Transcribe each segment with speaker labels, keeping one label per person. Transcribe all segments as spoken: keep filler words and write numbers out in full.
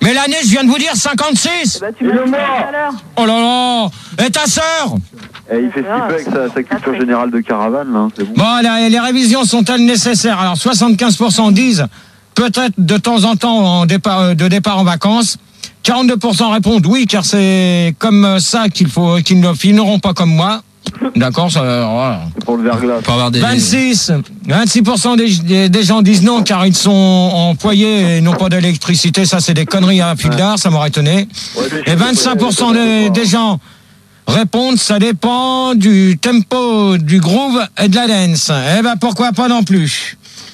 Speaker 1: Mais l'année, je viens de vous dire cinquante-six.
Speaker 2: Bah, tu m'as dit tout à l'heure.
Speaker 1: Oh là là. Et ta sœur?
Speaker 3: Eh, il fait ce qu'il peut avec sa, sa culture générale de caravane, là, c'est bon.
Speaker 1: Bon, là, les révisions sont-elles nécessaires? Alors, soixante-quinze pour cent disent peut-être de temps en temps en départ, de départ en vacances. quarante-deux pour cent répondent oui, car c'est comme ça qu'il faut, qu'ils ne finiront pas comme moi. D'accord, ça, voilà.
Speaker 3: C'est pour le verglas.
Speaker 4: Pour avoir des...
Speaker 1: vingt-six, vingt-six pour cent des, des, des gens disent non, car ils sont employés et n'ont pas d'électricité. Ça, c'est des conneries à fil d'art, ça m'aurait étonné. Et vingt-cinq pour cent des, des gens répondent, ça dépend du tempo, du groove et de la dance. Eh ben, pourquoi pas non plus?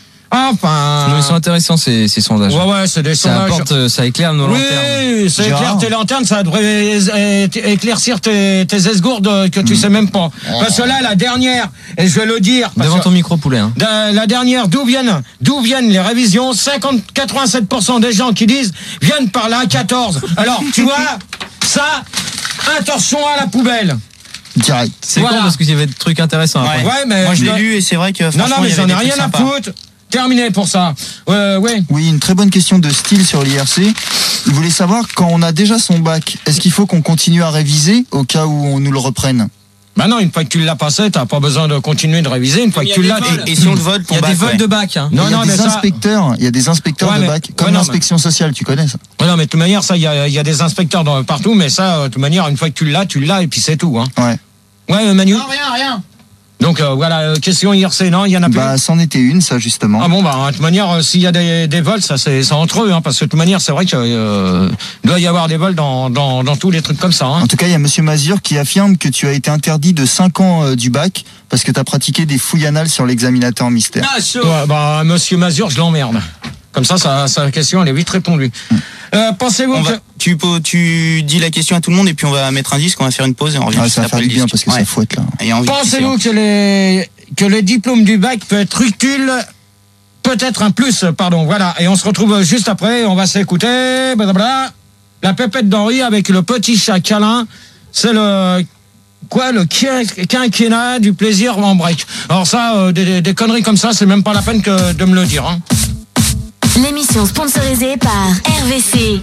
Speaker 1: Enfin.
Speaker 4: Non, ils sont intéressants, ces, ces sondages.
Speaker 1: Ouais, ouais, c'est des
Speaker 4: ça
Speaker 1: sondages.
Speaker 4: Apporte, ça éclaire nos
Speaker 1: oui,
Speaker 4: lanternes.
Speaker 1: Oui, ça
Speaker 4: Gérard.
Speaker 1: éclaire tes lanternes, ça devrait éclaircir tes, tes esgourdes que tu mmh. sais même pas. Oh. Parce que là, la dernière, et je vais le dire.
Speaker 4: Devant ton micro, poulet. Hein.
Speaker 1: La dernière, d'où viennent, d'où viennent les révisions? cinquante, quatre-vingt-sept pour cent des gens qui disent viennent par la quatorze. Alors, tu vois, ça, attention à la poubelle.
Speaker 4: Direct. C'est voilà. Con parce qu'il y avait des trucs intéressants.
Speaker 1: Ouais,
Speaker 4: après.
Speaker 1: ouais, mais
Speaker 5: moi je l'ai lu et c'est vrai que
Speaker 1: non, non, mais j'en ai rien à foutre. Terminé pour ça. Euh, ouais.
Speaker 6: Oui, une très bonne question de style sur l'I R C. Il voulait savoir, quand on a déjà son bac, est-ce qu'il faut qu'on continue à réviser au cas où on nous le reprenne?
Speaker 1: Bah non, une fois que tu l'as passé, t'as pas besoin de continuer de réviser. Une fois que tu l'as,
Speaker 5: et, et si on le vole,
Speaker 4: il y a
Speaker 5: bac,
Speaker 4: des vols
Speaker 5: ouais.
Speaker 4: de bac. Hein.
Speaker 6: Non, il y a non, des inspecteurs. Ça... Il y a des inspecteurs ouais, de bac, comme ouais, l'inspection mais... sociale. Tu connais ça?
Speaker 1: Ouais, non, mais de toute manière, ça, il y a, y a des inspecteurs dans, partout, mais ça, de toute manière, une fois que tu l'as, tu l'as et puis c'est tout. Hein.
Speaker 6: Ouais.
Speaker 1: Ouais, Manu.
Speaker 5: Non, rien, rien.
Speaker 1: Donc euh, voilà, question I R C, non, il y en a plus.
Speaker 6: Bah, c'en était une, ça justement.
Speaker 1: Ah bon, bah de toute manière, euh, s'il y a des, des vols, ça c'est entre eux, hein, parce que de toute manière, c'est vrai qu'il euh, doit y avoir des vols dans, dans, dans tous les trucs comme ça. Hein.
Speaker 6: En tout cas, il y a Monsieur Mazur qui affirme que tu as été interdit de cinq ans euh, du bac parce que tu as pratiqué des fouilles anales sur l'examinateur mystère.
Speaker 1: Ah, chaud. Ouais, bah Monsieur Mazur, je l'emmerde. Comme ça, sa, sa question, elle est vite répondue. Hum. Euh, pensez-vous que...
Speaker 5: va, tu, tu dis la question à tout le monde et puis on va mettre un disque, on va faire une pause et on revient
Speaker 6: ah,
Speaker 5: juste
Speaker 6: ça va
Speaker 5: après
Speaker 6: faire
Speaker 5: le
Speaker 6: bien
Speaker 5: disque.
Speaker 6: parce que
Speaker 5: ouais.
Speaker 6: ça fouette là.
Speaker 1: Pensez-vous que les que le diplôme du bac peut être utile, peut-être un plus, pardon. Voilà. Et on se retrouve juste après. On va s'écouter. Blablabla. La pépette d'Henri avec le petit chat câlin. C'est le quoi le quinquennat du plaisir en break. Alors ça, euh, des, des conneries comme ça, c'est même pas la peine que de me le dire. Hein.
Speaker 7: L'émission sponsorisée par R V C.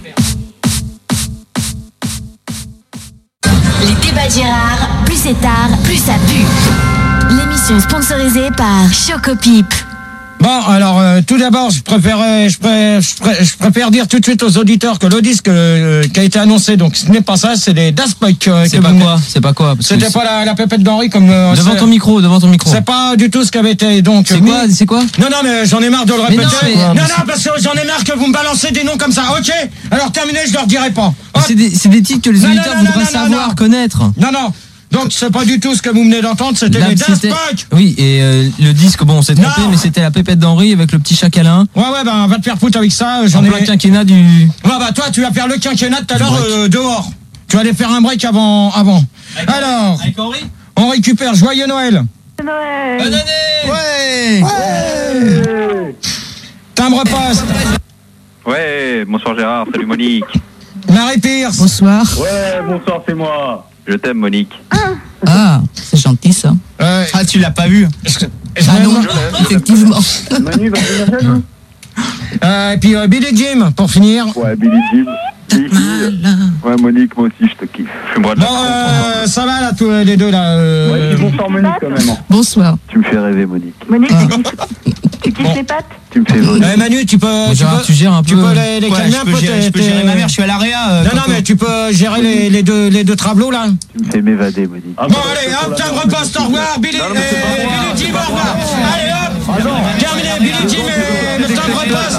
Speaker 7: Les débats de Gérard, plus c'est tard, plus ça pue. L'émission sponsorisée par Chocopip.
Speaker 1: Bon, alors euh, tout d'abord, je préférais, je, pré, je, pré, je préfère dire tout de suite aux auditeurs que le disque euh, qui a été annoncé, donc ce n'est pas ça, c'est des Daft Punk. Euh,
Speaker 4: c'est, pas quoi, c'est pas quoi
Speaker 1: C'était pas la, la pépette d'Henri comme. Euh,
Speaker 4: devant ton micro, devant ton micro.
Speaker 1: C'est pas du tout ce qui avait été donc.
Speaker 4: C'est quoi, c'est quoi?
Speaker 1: Non, non, mais j'en ai marre de le répéter.
Speaker 4: Non, mais,
Speaker 1: non, non, non, parce que j'en ai marre que vous me balancez des noms comme ça. Ok, alors terminé, je leur dirai pas.
Speaker 4: C'est des, c'est des titres que les
Speaker 1: non,
Speaker 4: auditeurs
Speaker 1: non, non,
Speaker 4: voudraient
Speaker 1: non, non,
Speaker 4: savoir,
Speaker 1: non.
Speaker 4: connaître.
Speaker 1: Non, non. Donc c'est pas du tout ce que vous venez d'entendre, c'était
Speaker 4: Là,
Speaker 1: les Daft
Speaker 4: c'était...
Speaker 1: Punk.
Speaker 4: Oui, et euh, le disque, bon, on s'est trompé, mais c'était la pépette d'Henri avec le petit chat câlin.
Speaker 1: Ouais, ouais, bah va te faire foutre avec ça. J'en
Speaker 4: en
Speaker 1: ai
Speaker 4: plein quinquennat du.
Speaker 1: Ouais, bah toi, tu vas faire le quinquennat tout à l'heure euh, dehors. Tu vas aller faire un break avant, avant.
Speaker 5: Avec
Speaker 1: Alors,
Speaker 5: avec Henri,
Speaker 1: on récupère Joyeux Noël.
Speaker 2: Noël.
Speaker 5: bonne année.
Speaker 6: Ouais.
Speaker 1: Ouais. Timbre poste.
Speaker 3: Ouais, bonsoir Gérard, salut Monique.
Speaker 1: Marie Pierce.
Speaker 8: Bonsoir.
Speaker 3: Ouais, bonsoir, c'est moi. Je t'aime Monique.
Speaker 8: Ah, c'est gentil ça.
Speaker 1: Euh,
Speaker 5: Ah, tu l'as pas vu?
Speaker 8: Ah non, effectivement.
Speaker 3: Manu va venir chez nous.
Speaker 1: euh, et puis euh, Billy Jim pour finir.
Speaker 3: Ouais, Billy Jim. Ouais, Monique, moi aussi, je te kiffe. Je suis moi de la
Speaker 1: Bon, euh, ça va là tous les deux là. Euh...
Speaker 3: Ouais, bonsoir Monique quand même.
Speaker 8: Bonsoir.
Speaker 3: Tu me fais rêver Monique.
Speaker 2: Monique,
Speaker 8: Ah.
Speaker 2: tu kiffes, tu kiffes
Speaker 1: Bon.
Speaker 2: les pâtes?
Speaker 3: Tu me fais voler.
Speaker 1: Euh, Manu, tu peux,
Speaker 4: Bon,
Speaker 1: tu,
Speaker 4: Gérard,
Speaker 1: peux
Speaker 4: tu gères un
Speaker 1: tu
Speaker 4: peu.
Speaker 1: peux les, les
Speaker 5: Ouais,
Speaker 1: calmer
Speaker 5: je
Speaker 1: un
Speaker 5: peux
Speaker 1: peu.
Speaker 5: gérer,
Speaker 1: t'es-
Speaker 5: je peux
Speaker 1: t'es-
Speaker 5: gérer ma mère, je suis à l'A R E A.
Speaker 1: Non, non, mais tu peux gérer les, les deux, les deux tableaux là.
Speaker 3: Tu me fais m'évader Monique.
Speaker 1: Bon, allez, hop, timbre poste, au revoir, Billy,
Speaker 3: Non, non, mais c'est pas
Speaker 1: euh,
Speaker 3: moi,
Speaker 1: Billy
Speaker 3: c'est
Speaker 1: Jim,
Speaker 3: pas
Speaker 1: au revoir.
Speaker 3: moi.
Speaker 1: Allez, hop, terminé, Billy Jim et le timbre poste.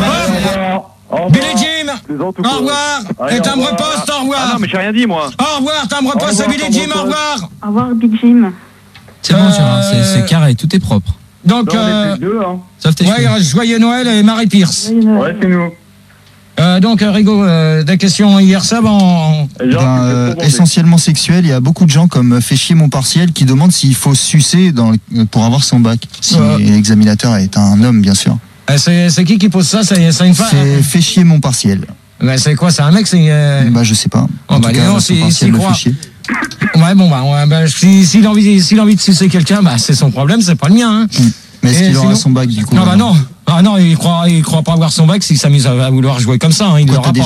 Speaker 1: Hop, Billy Jim, au revoir, et timbre poste, au
Speaker 3: Ah
Speaker 1: revoir.
Speaker 3: non, mais j'ai rien dit moi.
Speaker 1: Au revoir, timbre poste et Billy Jim, au revoir.
Speaker 2: Au revoir, Big Jim.
Speaker 4: C'est bon,
Speaker 1: Euh,
Speaker 4: Gérard, c'est, c'est carré, tout est propre.
Speaker 1: Donc, euh,
Speaker 3: deux, hein.
Speaker 4: Sauf tes
Speaker 1: ouais, il
Speaker 4: cheveux.
Speaker 1: reste Joyeux Noël et Marie Pierce.
Speaker 2: Joyeux Noël.
Speaker 3: c'est nous.
Speaker 1: Euh, donc, euh, Rigaud, euh, des questions hier ça, bon.
Speaker 6: Ben, euh, essentiellement sexuel, il y a beaucoup de gens comme Fait chier mon partiel qui demandent s'il faut sucer dans le- pour avoir son bac. Si
Speaker 1: Ouais.
Speaker 6: l'examinateur est un homme, bien sûr.
Speaker 1: Euh, c'est, c'est qui qui pose ça? C'est, c'est une femme?
Speaker 6: C'est Fait chier mon partiel.
Speaker 1: Ouais, c'est quoi? C'est un mec? C'est. Euh...
Speaker 6: Bah, je sais pas.
Speaker 1: Oh,
Speaker 6: En
Speaker 1: bah,
Speaker 6: tout
Speaker 1: dis
Speaker 6: cas,
Speaker 1: donc,
Speaker 6: son
Speaker 1: si-
Speaker 6: partiel
Speaker 1: s'il
Speaker 6: me
Speaker 1: croit.
Speaker 6: fait chier.
Speaker 1: Ouais, bon, bah, ouais, bah si, s'il a envie, s'il a envie de sucer quelqu'un, bah, c'est son problème, c'est pas le mien, hein.
Speaker 6: Mais est-ce
Speaker 1: Et
Speaker 6: qu'il aura
Speaker 1: sinon-
Speaker 6: son bac du coup?
Speaker 1: Non, bah, non. Ah, non, il croit, il croit pas avoir son bac s'il s'amuse à, à vouloir jouer comme ça, hein. Il
Speaker 6: Quoi,
Speaker 1: l'aura
Speaker 6: t'as
Speaker 1: pas.